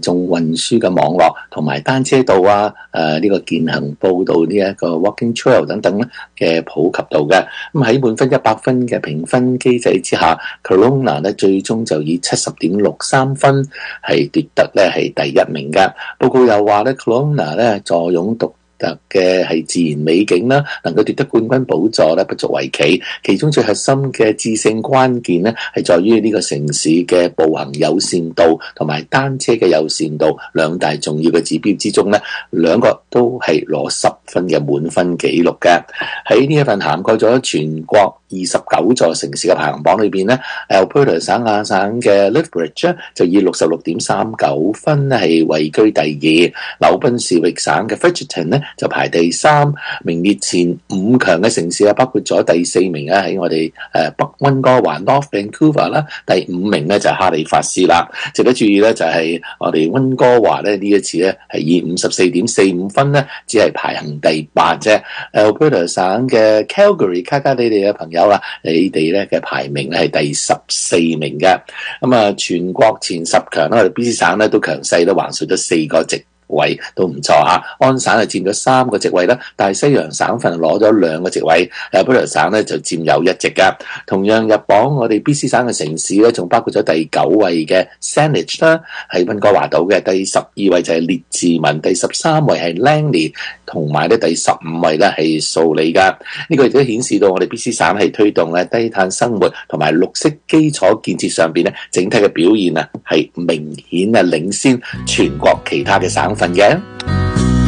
眾運輸嘅網絡同埋單車道啊，呢個健行步道呢一個 walking trail 等等咧嘅普及度嘅。咁喺滿分100分嘅評分機制之下 Kelowna 咧最終就以70.63分係奪得咧係第一名嘅。報告又話咧 Kelowna 咧坐擁獨特嘅係自然美景啦，能夠奪得冠軍寶座咧不足為奇。其中最核心嘅致勝關鍵咧係在於呢個城市嘅步行友善度同埋單車嘅友善度兩大重要嘅指標之中咧，兩個都係攞10分嘅滿分紀錄嘅。喺呢一份涵蓋咗全國29座城市嘅排行榜裏邊咧 Alberta 省亞省嘅 Lethbridge 就以66.39分係位居第二，紐賓士域省嘅 Fredericton 咧就排第3，名列前5強嘅城市啊，包括咗第4名啊喺我哋北溫哥華 North Vancouver 啦，第5名咧就係哈利法斯啦。值得注意咧就係我哋溫哥華咧呢一次咧係以54.45分咧只係排行第8啫。Alberta 省嘅 Calgary 卡加里哋嘅朋友啦，你哋咧嘅排名咧係第14名嘅。咁啊，全國前10強啦，我哋 BC 省咧都強勢都橫掃咗4個席位都唔錯嚇，安省係佔咗3個席位啦，但係西洋省份攞咗2個席位，Alberta 省咧就佔有1席噶。同樣入榜我哋 BC 省嘅城市咧，仲包括咗第9位嘅 Saanich 啦，喺溫哥華島嘅，第12位就係列治文，第13位係 Langley， 同埋咧第15位咧係素里噶。呢個亦都顯示到我哋 BC 省係推動咧低碳生活同埋綠色基礎建設上邊咧，整體嘅表現啊係明顯啊領先全國其他嘅省份嘅。